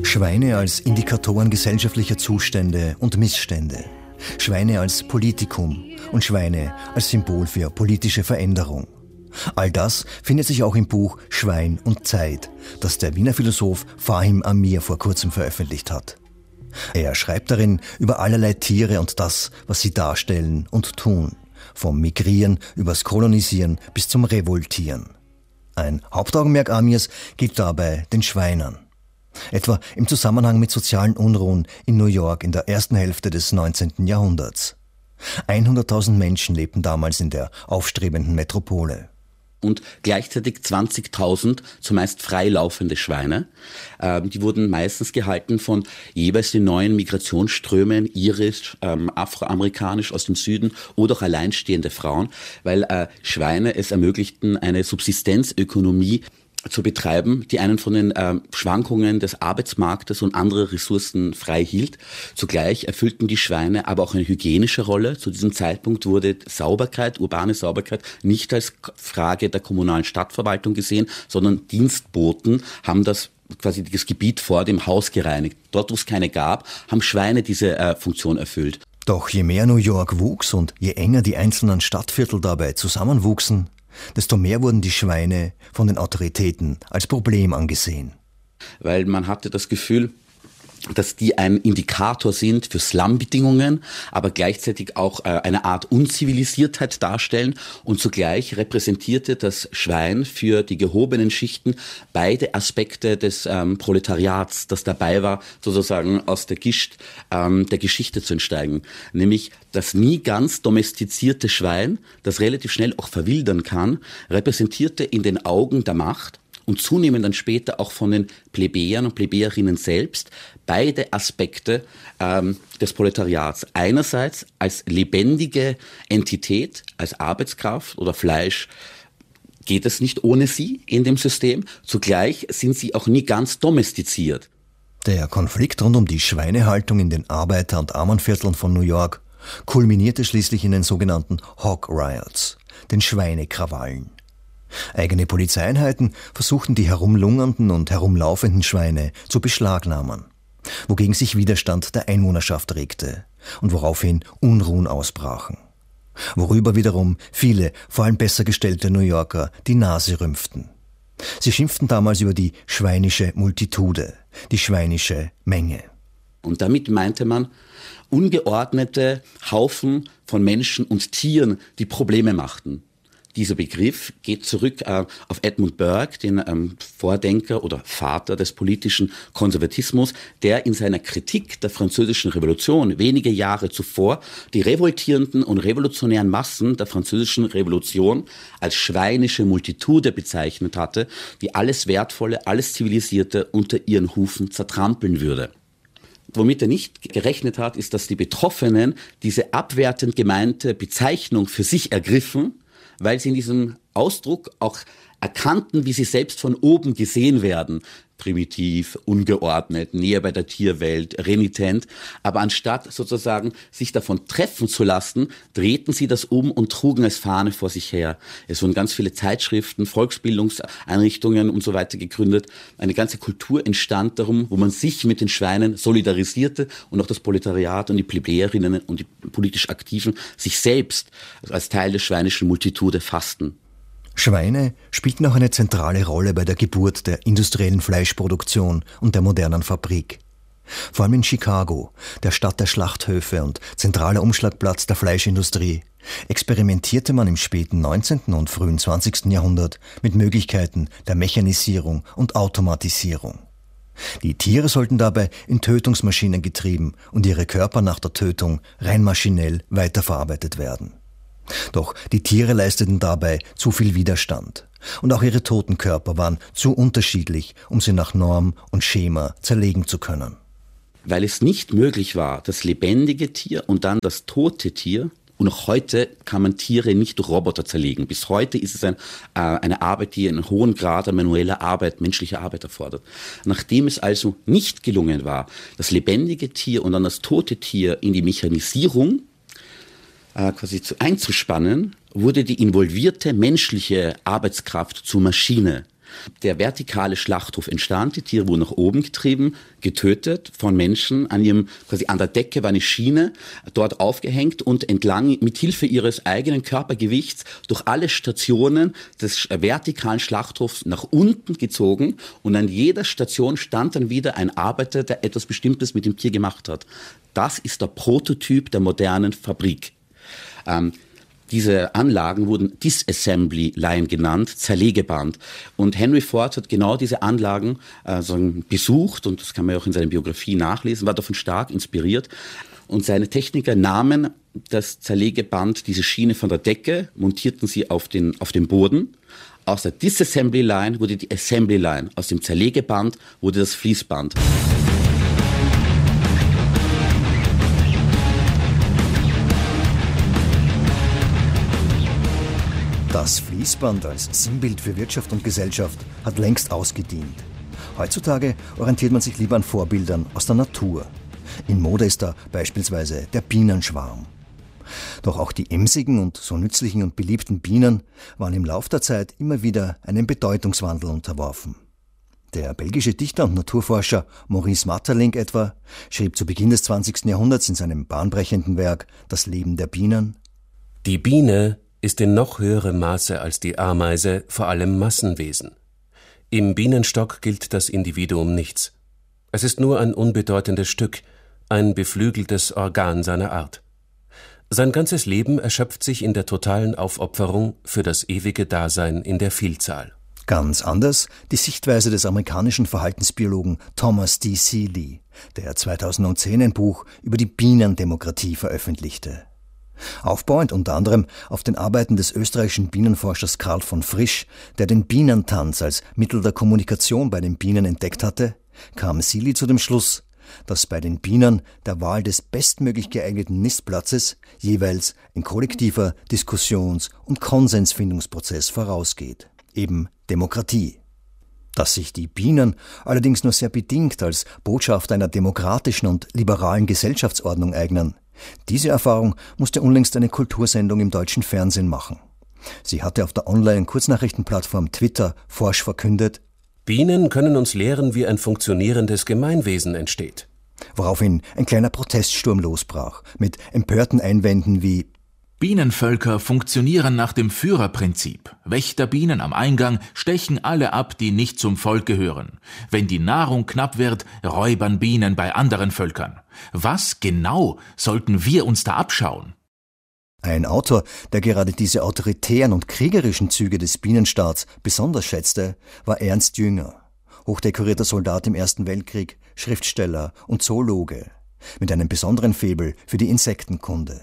Schweine als Indikatoren gesellschaftlicher Zustände und Missstände. Schweine als Politikum und Schweine als Symbol für politische Veränderung. All das findet sich auch im Buch Schwein und Zeit, das der Wiener Philosoph Fahim Amir vor kurzem veröffentlicht hat. Er schreibt darin über allerlei Tiere und das, was sie darstellen und tun. Vom Migrieren übers Kolonisieren bis zum Revoltieren. Ein Hauptaugenmerk Amirs gilt dabei den Schweinern. Etwa im Zusammenhang mit sozialen Unruhen in New York in der ersten Hälfte des 19. Jahrhunderts. 100.000 Menschen lebten damals in der aufstrebenden Metropole. Und gleichzeitig 20.000 zumeist freilaufende Schweine. Die wurden meistens gehalten von jeweils den neuen Migrationsströmen, irisch, afroamerikanisch aus dem Süden oder auch alleinstehende Frauen, weil Schweine es ermöglichten, eine Subsistenzökonomie zu betreiben, die einen von den Schwankungen des Arbeitsmarktes und anderer Ressourcen frei hielt. Zugleich erfüllten die Schweine aber auch eine hygienische Rolle. Zu diesem Zeitpunkt wurde Sauberkeit, urbane Sauberkeit, nicht als Frage der kommunalen Stadtverwaltung gesehen, sondern Dienstboten haben das Gebiet vor dem Haus gereinigt. Dort, wo es keine gab, haben Schweine diese Funktion erfüllt. Doch je mehr New York wuchs und je enger die einzelnen Stadtviertel dabei zusammenwuchsen, desto mehr wurden die Schweine von den Autoritäten als Problem angesehen. Weil man hatte das Gefühl, dass die ein Indikator sind für Slum-Bedingungen, aber gleichzeitig auch eine Art Unzivilisiertheit darstellen und zugleich repräsentierte das Schwein für die gehobenen Schichten beide Aspekte des Proletariats, das dabei war, sozusagen aus der Gischt der Geschichte zu entsteigen. Nämlich das nie ganz domestizierte Schwein, das relativ schnell auch verwildern kann, repräsentierte in den Augen der Macht und zunehmend dann später auch von den Plebejern und Plebejerinnen selbst beide Aspekte des Proletariats. Einerseits als lebendige Entität, als Arbeitskraft oder Fleisch geht es nicht ohne sie in dem System. Zugleich sind sie auch nie ganz domestiziert. Der Konflikt rund um die Schweinehaltung in den Arbeiter- und Armenvierteln von New York kulminierte schließlich in den sogenannten Hog Riots, den Schweinekrawallen. Eigene Polizeieinheiten versuchten die herumlungernden und herumlaufenden Schweine zu beschlagnahmen, wogegen sich Widerstand der Einwohnerschaft regte und woraufhin Unruhen ausbrachen. Worüber wiederum viele, vor allem besser gestellte New Yorker die Nase rümpften. Sie schimpften damals über die schweinische Multitude, die schweinische Menge. Und damit meinte man ungeordnete Haufen von Menschen und Tieren, die Probleme machten. Dieser Begriff geht zurück auf Edmund Burke, den Vordenker oder Vater des politischen Konservatismus, der in seiner Kritik der Französischen Revolution wenige Jahre zuvor die revoltierenden und revolutionären Massen der Französischen Revolution als schweinische Multitude bezeichnet hatte, die alles Wertvolle, alles Zivilisierte unter ihren Hufen zertrampeln würde. Womit er nicht gerechnet hat, ist, dass die Betroffenen diese abwertend gemeinte Bezeichnung für sich ergriffen, weil sie in diesem Ausdruck auch erkannten, wie sie selbst von oben gesehen werden. Primitiv, ungeordnet, näher bei der Tierwelt, renitent. Aber anstatt sozusagen sich davon treffen zu lassen, drehten sie das um und trugen als Fahne vor sich her. Es wurden ganz viele Zeitschriften, Volksbildungseinrichtungen und so weiter gegründet. Eine ganze Kultur entstand darum, wo man sich mit den Schweinen solidarisierte und auch das Proletariat und die Plebejerinnen und die politisch Aktiven sich selbst als Teil der schweinischen Multitude fassten. Schweine spielten auch eine zentrale Rolle bei der Geburt der industriellen Fleischproduktion und der modernen Fabrik. Vor allem in Chicago, der Stadt der Schlachthöfe und zentraler Umschlagplatz der Fleischindustrie, experimentierte man im späten 19. und frühen 20. Jahrhundert mit Möglichkeiten der Mechanisierung und Automatisierung. Die Tiere sollten dabei in Tötungsmaschinen getrieben und ihre Körper nach der Tötung rein maschinell weiterverarbeitet werden. Doch die Tiere leisteten dabei zu viel Widerstand und auch ihre toten Körper waren zu unterschiedlich, um sie nach Norm und Schema zerlegen zu können. Weil es nicht möglich war, das lebendige Tier und dann das tote Tier, und auch heute kann man Tiere nicht durch Roboter zerlegen. Bis heute ist es eine Arbeit, die einen hohen Grad an manueller Arbeit, menschlicher Arbeit erfordert. Nachdem es also nicht gelungen war, das lebendige Tier und dann das tote Tier in die Mechanisierung einzuspannen, wurde die involvierte menschliche Arbeitskraft zur Maschine. Der vertikale Schlachthof entstand, die Tiere wurden nach oben getrieben, getötet von Menschen, quasi an der Decke war eine Schiene, dort aufgehängt und entlang mit Hilfe ihres eigenen Körpergewichts durch alle Stationen des vertikalen Schlachthofs nach unten gezogen und an jeder Station stand dann wieder ein Arbeiter, der etwas Bestimmtes mit dem Tier gemacht hat. Das ist der Prototyp der modernen Fabrik. Diese Anlagen wurden Disassembly Line genannt, Zerlegeband. Und Henry Ford hat genau diese Anlagen besucht, und das kann man ja auch in seiner Biografie nachlesen, war davon stark inspiriert. Und seine Techniker nahmen das Zerlegeband, diese Schiene von der Decke, montierten sie auf den Boden. Aus der Disassembly Line wurde die Assembly Line. Aus dem Zerlegeband wurde das Fließband. Das Fließband als Sinnbild für Wirtschaft und Gesellschaft hat längst ausgedient. Heutzutage orientiert man sich lieber an Vorbildern aus der Natur. In Mode ist da beispielsweise der Bienenschwarm. Doch auch die emsigen und so nützlichen und beliebten Bienen waren im Lauf der Zeit immer wieder einem Bedeutungswandel unterworfen. Der belgische Dichter und Naturforscher Maurice Maeterlinck etwa schrieb zu Beginn des 20. Jahrhunderts in seinem bahnbrechenden Werk »Das Leben der Bienen«: Die Biene ist in noch höherem Maße als die Ameise vor allem Massenwesen. Im Bienenstock gilt das Individuum nichts. Es ist nur ein unbedeutendes Stück, ein beflügeltes Organ seiner Art. Sein ganzes Leben erschöpft sich in der totalen Aufopferung für das ewige Dasein in der Vielzahl. Ganz anders die Sichtweise des amerikanischen Verhaltensbiologen Thomas D. Seeley, der 2010 ein Buch über die Bienendemokratie veröffentlichte. Aufbauend unter anderem auf den Arbeiten des österreichischen Bienenforschers Karl von Frisch, der den Bienentanz als Mittel der Kommunikation bei den Bienen entdeckt hatte, kam Seeley zu dem Schluss, dass bei den Bienen der Wahl des bestmöglich geeigneten Nistplatzes jeweils ein kollektiver Diskussions- und Konsensfindungsprozess vorausgeht, eben Demokratie. Dass sich die Bienen allerdings nur sehr bedingt als Botschafter einer demokratischen und liberalen Gesellschaftsordnung eignen, diese Erfahrung musste unlängst eine Kultursendung im deutschen Fernsehen machen. Sie hatte auf der Online-Kurznachrichtenplattform Twitter forsch verkündet: Bienen können uns lehren, wie ein funktionierendes Gemeinwesen entsteht. Woraufhin ein kleiner Proteststurm losbrach, mit empörten Einwänden wie: Bienenvölker funktionieren nach dem Führerprinzip. Wächterbienen am Eingang stechen alle ab, die nicht zum Volk gehören. Wenn die Nahrung knapp wird, räubern Bienen bei anderen Völkern. Was genau sollten wir uns da abschauen? Ein Autor, der gerade diese autoritären und kriegerischen Züge des Bienenstaats besonders schätzte, war Ernst Jünger, hochdekorierter Soldat im Ersten Weltkrieg, Schriftsteller und Zoologe, mit einem besonderen Faible für die Insektenkunde.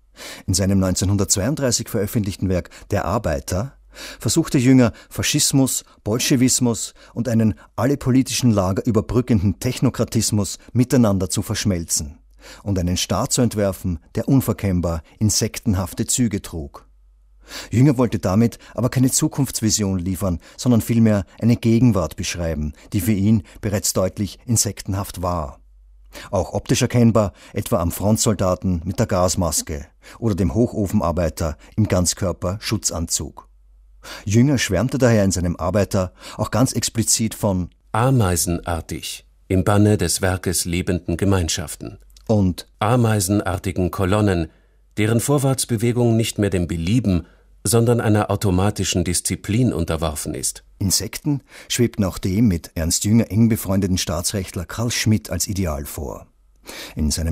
In seinem 1932 veröffentlichten Werk »Der Arbeiter« versuchte Jünger, Faschismus, Bolschewismus und einen alle politischen Lager überbrückenden Technokratismus miteinander zu verschmelzen und einen Staat zu entwerfen, der unverkennbar insektenhafte Züge trug. Jünger wollte damit aber keine Zukunftsvision liefern, sondern vielmehr eine Gegenwart beschreiben, die für ihn bereits deutlich insektenhaft war. Auch optisch erkennbar, etwa am Frontsoldaten mit der Gasmaske oder dem Hochofenarbeiter im Ganzkörper-Schutzanzug. Jünger schwärmte daher in seinem Arbeiter auch ganz explizit von ameisenartig, im Banne des Werkes lebenden Gemeinschaften und ameisenartigen Kolonnen, deren Vorwärtsbewegung nicht mehr dem Belieben, sondern einer automatischen Disziplin unterworfen ist. Insekten schwebten auch dem mit Ernst Jünger eng befreundeten Staatsrechtler Carl Schmitt als Ideal vor. In seinem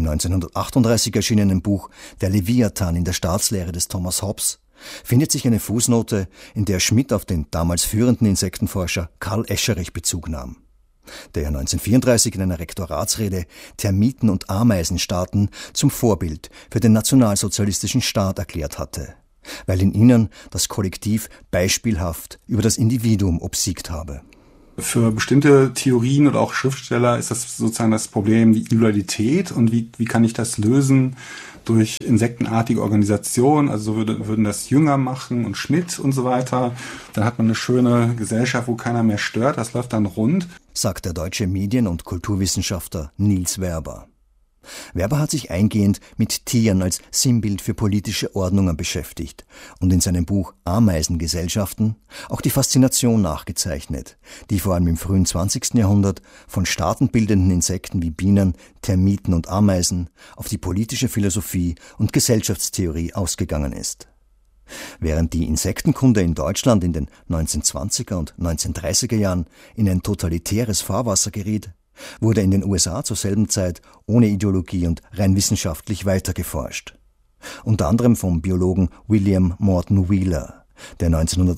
1938 erschienenen Buch »Der Leviathan in der Staatslehre des Thomas Hobbes« findet sich eine Fußnote, in der Schmitt auf den damals führenden Insektenforscher Karl Escherich Bezug nahm, der 1934 in einer Rektoratsrede Termiten- und Ameisenstaaten zum Vorbild für den nationalsozialistischen Staat erklärt hatte, weil in ihnen das Kollektiv beispielhaft über das Individuum obsiegt habe. Für bestimmte Theorien oder auch Schriftsteller ist das sozusagen das Problem, die Individualität, und wie kann ich das lösen durch insektenartige Organisation, also so würden das Jünger machen und Schmidt und so weiter. Dann hat man eine schöne Gesellschaft, wo keiner mehr stört, das läuft dann rund. Sagt der deutsche Medien- und Kulturwissenschaftler Niels Werber. Werber hat sich eingehend mit Tieren als Sinnbild für politische Ordnungen beschäftigt und in seinem Buch Ameisengesellschaften auch die Faszination nachgezeichnet, die vor allem im frühen 20. Jahrhundert von staatenbildenden Insekten wie Bienen, Termiten und Ameisen auf die politische Philosophie und Gesellschaftstheorie ausgegangen ist. Während die Insektenkunde in Deutschland in den 1920er und 1930er Jahren in ein totalitäres Fahrwasser geriet, wurde in den USA zur selben Zeit ohne Ideologie und rein wissenschaftlich weitergeforscht. Unter anderem vom Biologen William Morton Wheeler, der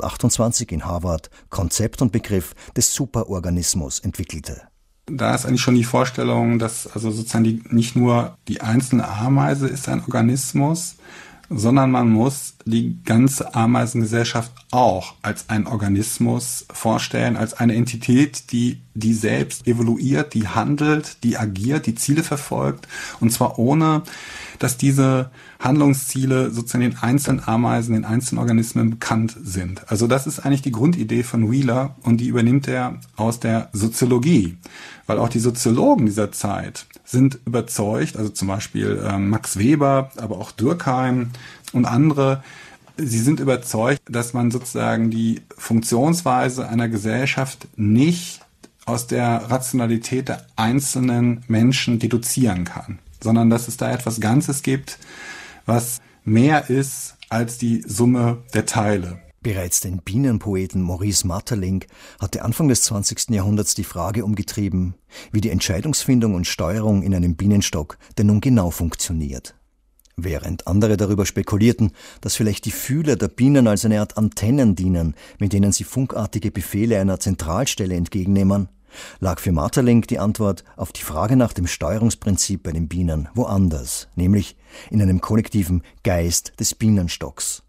1928 in Harvard Konzept und Begriff des Superorganismus entwickelte. Da ist eigentlich schon die Vorstellung, dass also sozusagen nicht nur die einzelne Ameise ist ein Organismus, sondern man muss die ganze Ameisengesellschaft auch als einen Organismus vorstellen, als eine Entität, die selbst evoluiert, die handelt, die agiert, die Ziele verfolgt, und zwar ohne, dass diese Handlungsziele sozusagen den einzelnen Ameisen, den einzelnen Organismen bekannt sind. Also das ist eigentlich die Grundidee von Wheeler und die übernimmt er aus der Soziologie, weil auch die Soziologen dieser Zeit sind überzeugt, also zum Beispiel Max Weber, aber auch Durkheim und andere, sie sind überzeugt, dass man sozusagen die Funktionsweise einer Gesellschaft nicht aus der Rationalität der einzelnen Menschen deduzieren kann, sondern dass es da etwas Ganzes gibt, was mehr ist als die Summe der Teile. Bereits den Bienenpoeten Maurice Maeterlinck hatte Anfang des 20. Jahrhunderts die Frage umgetrieben, wie die Entscheidungsfindung und Steuerung in einem Bienenstock denn nun genau funktioniert. Während andere darüber spekulierten, dass vielleicht die Fühler der Bienen als eine Art Antennen dienen, mit denen sie funkartige Befehle einer Zentralstelle entgegennehmen, lag für Maeterlinck die Antwort auf die Frage nach dem Steuerungsprinzip bei den Bienen woanders, nämlich in einem kollektiven Geist des Bienenstocks.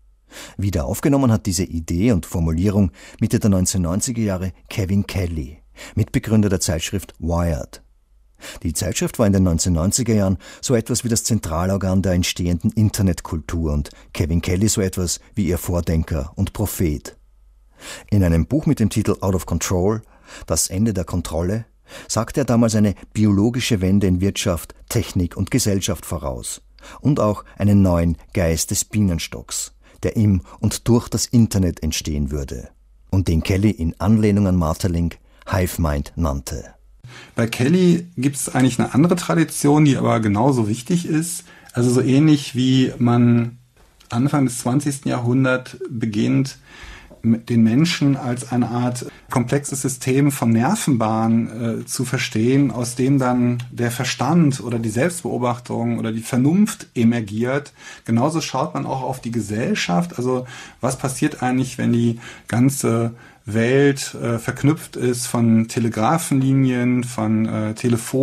Wieder aufgenommen hat diese Idee und Formulierung Mitte der 1990er Jahre Kevin Kelly, Mitbegründer der Zeitschrift Wired. Die Zeitschrift war in den 1990er Jahren so etwas wie das Zentralorgan der entstehenden Internetkultur und Kevin Kelly so etwas wie ihr Vordenker und Prophet. In einem Buch mit dem Titel Out of Control, Das Ende der Kontrolle, sagte er damals eine biologische Wende in Wirtschaft, Technik und Gesellschaft voraus und auch einen neuen Geist des Bienenstocks, der im und durch das Internet entstehen würde und den Kelly in Anlehnung an Maeterlinck Hive Mind nannte. Bei Kelly gibt es eigentlich eine andere Tradition, die aber genauso wichtig ist. Also so ähnlich wie man Anfang des 20. Jahrhunderts beginnt, den Menschen als eine Art komplexes System von Nervenbahnen zu verstehen, aus dem dann der Verstand oder die Selbstbeobachtung oder die Vernunft emergiert. Genauso schaut man auch auf die Gesellschaft. Also was passiert eigentlich, wenn die ganze Welt verknüpft ist von Telegrafenlinien, von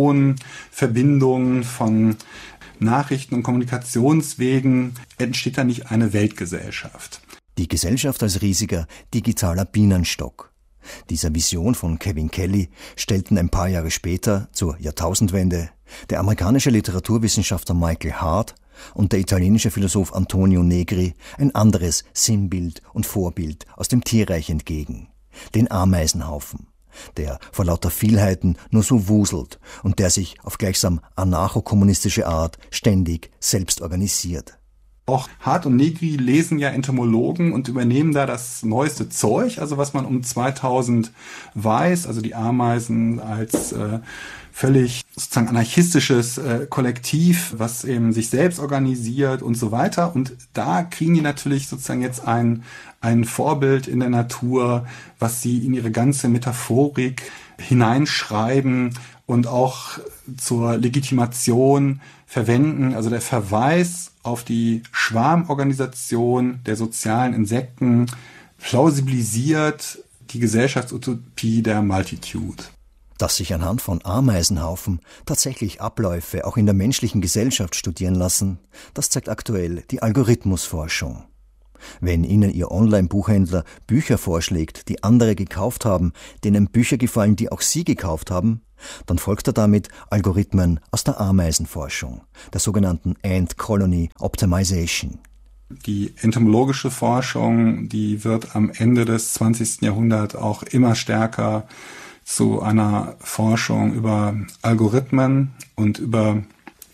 Telefonverbindungen, von Nachrichten- und Kommunikationswegen, entsteht da nicht eine Weltgesellschaft. Die Gesellschaft als riesiger digitaler Bienenstock. Dieser Vision von Kevin Kelly stellten ein paar Jahre später, zur Jahrtausendwende, der amerikanische Literaturwissenschaftler Michael Hart und der italienische Philosoph Antonio Negri ein anderes Sinnbild und Vorbild aus dem Tierreich entgegen, den Ameisenhaufen, der vor lauter Vielheiten nur so wuselt und der sich auf gleichsam anarchokommunistische Art ständig selbst organisiert. Auch Hart und Negri lesen ja Entomologen und übernehmen da das neueste Zeug, also was man um 2000 weiß, also die Ameisen als völlig sozusagen anarchistisches Kollektiv, was eben sich selbst organisiert und so weiter. Und da kriegen die natürlich sozusagen jetzt ein Vorbild in der Natur, was sie in ihre ganze Metaphorik hineinschreiben und auch zur Legitimation verwenden. Also der Verweis auf die Schwarmorganisation der sozialen Insekten plausibilisiert die Gesellschaftsutopie der Multitude. Dass sich anhand von Ameisenhaufen tatsächlich Abläufe auch in der menschlichen Gesellschaft studieren lassen, das zeigt aktuell die Algorithmusforschung. Wenn Ihnen Ihr Online-Buchhändler Bücher vorschlägt, die andere gekauft haben, denen Bücher gefallen, die auch Sie gekauft haben, dann folgt er damit Algorithmen aus der Ameisenforschung, der sogenannten Ant Colony Optimization. Die entomologische Forschung, die wird am Ende des 20. Jahrhunderts auch immer stärker zu einer Forschung über Algorithmen und über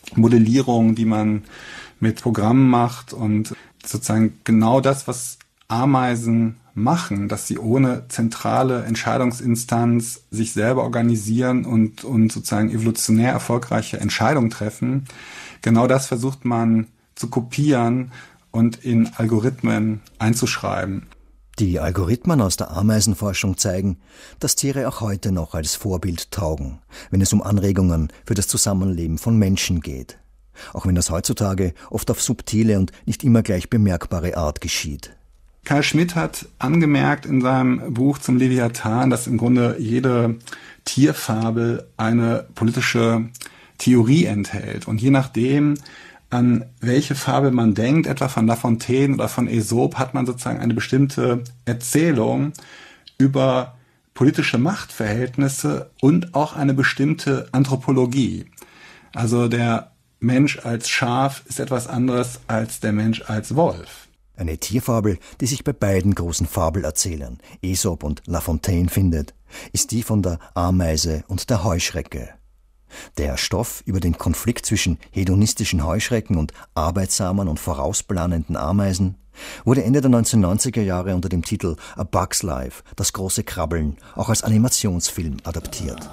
Modellierung, die man mit Programmen macht und sozusagen genau das, was Ameisen machen, dass sie ohne zentrale Entscheidungsinstanz sich selber organisieren und sozusagen evolutionär erfolgreiche Entscheidungen treffen. Genau das versucht man zu kopieren und in Algorithmen einzuschreiben. Die Algorithmen aus der Ameisenforschung zeigen, dass Tiere auch heute noch als Vorbild taugen, wenn es um Anregungen für das Zusammenleben von Menschen geht. Auch wenn das heutzutage oft auf subtile und nicht immer gleich bemerkbare Art geschieht. Carl Schmitt hat angemerkt in seinem Buch zum Leviathan, dass im Grunde jede Tierfabel eine politische Theorie enthält. Und je nachdem, an welche Fabel man denkt, etwa von La Fontaine oder von Aesop, hat man sozusagen eine bestimmte Erzählung über politische Machtverhältnisse und auch eine bestimmte Anthropologie. Also der Mensch als Schaf ist etwas anderes als der Mensch als Wolf. Eine Tierfabel, die sich bei beiden großen Fabelerzählern, Aesop und La Fontaine, findet, ist die von der Ameise und der Heuschrecke. Der Stoff über den Konflikt zwischen hedonistischen Heuschrecken und arbeitsamen und vorausplanenden Ameisen wurde Ende der 1990er Jahre unter dem Titel A Bug's Life, das große Krabbeln, auch als Animationsfilm adaptiert.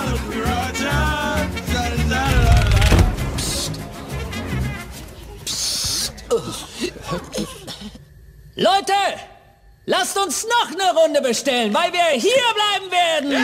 Leute, lasst uns noch eine Runde bestellen, weil wir hier bleiben werden.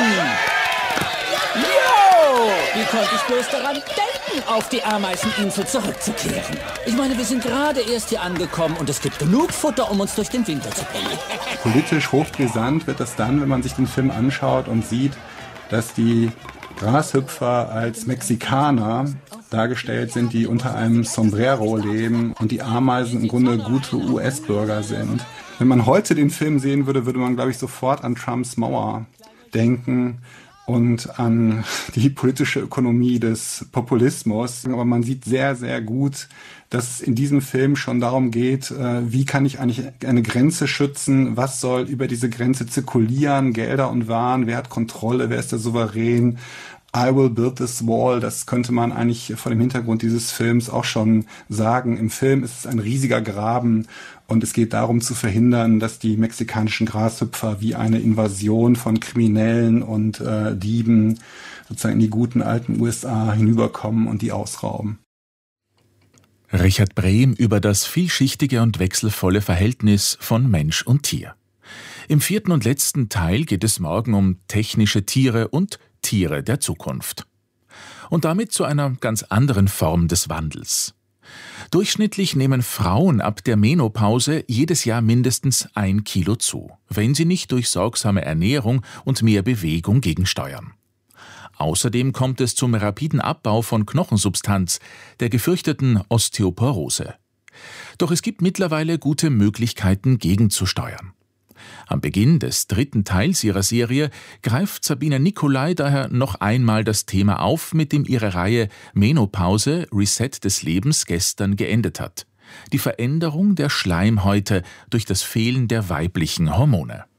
Jo! Wie konnte ich bloß daran denken, auf die Ameiseninsel zurückzukehren? Ich meine, wir sind gerade erst hier angekommen und es gibt genug Futter, um uns durch den Winter zu bringen. Politisch hochbrisant wird das dann, wenn man sich den Film anschaut und sieht, dass die Grashüpfer als Mexikaner dargestellt sind, die unter einem Sombrero leben und die Ameisen im Grunde gute US-Bürger sind. Wenn man heute den Film sehen würde, würde man, glaube ich, sofort an Trumps Mauer denken und an die politische Ökonomie des Populismus. Aber man sieht sehr, sehr gut, dass es in diesem Film schon darum geht, wie kann ich eigentlich eine Grenze schützen, was soll über diese Grenze zirkulieren, Gelder und Waren, wer hat Kontrolle, wer ist der Souverän. I will build this wall, das könnte man eigentlich vor dem Hintergrund dieses Films auch schon sagen. Im Film ist es ein riesiger Graben und es geht darum zu verhindern, dass die mexikanischen Grashüpfer wie eine Invasion von Kriminellen und Dieben sozusagen in die guten alten USA hinüberkommen und die ausrauben. Richard Brehm über das vielschichtige und wechselvolle Verhältnis von Mensch und Tier. Im 4. und letzten Teil geht es morgen um technische Tiere und Tiere der Zukunft. Und damit zu einer ganz anderen Form des Wandels. Durchschnittlich nehmen Frauen ab der Menopause jedes Jahr mindestens 1 Kilo zu, wenn sie nicht durch sorgsame Ernährung und mehr Bewegung gegensteuern. Außerdem kommt es zum rapiden Abbau von Knochensubstanz, der gefürchteten Osteoporose. Doch es gibt mittlerweile gute Möglichkeiten, gegenzusteuern. Am Beginn des 3. Teils ihrer Serie greift Sabine Nicolai daher noch einmal das Thema auf, mit dem ihre Reihe Menopause, Reset des Lebens gestern geendet hat. Die Veränderung der Schleimhäute durch das Fehlen der weiblichen Hormone.